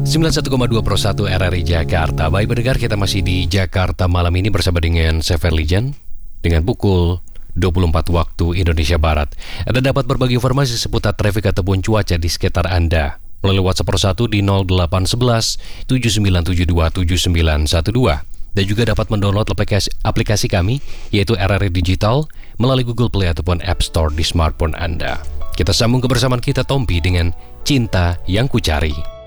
91,2 Pro 1 RRI Jakarta. Baik pendengar, kita masih di Jakarta malam ini bersama dengan saya Ferlijan dengan pukul 24 waktu Indonesia Barat. Anda dapat berbagi informasi seputar trafik ataupun cuaca di sekitar Anda melalui WhatsApp Pro 1 di 0811 7972 7912. Dan juga dapat mendownload aplikasi kami, yaitu RRI Digital, melalui Google Play ataupun App Store di smartphone Anda. Kita sambung kebersamaan kita Tompi dengan Cinta Yang Kucari.